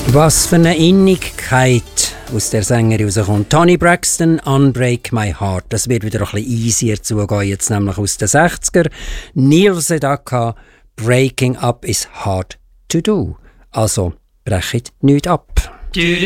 Was für eine Innigkeit aus der Sängerin rauskommt. Toni Braxton, Unbreak My Heart. Das wird wieder ein bisschen easier zugehen, jetzt nämlich aus den 60er. Neil Sedaka, Breaking Up is hard to do. Also, brechet nichts ab.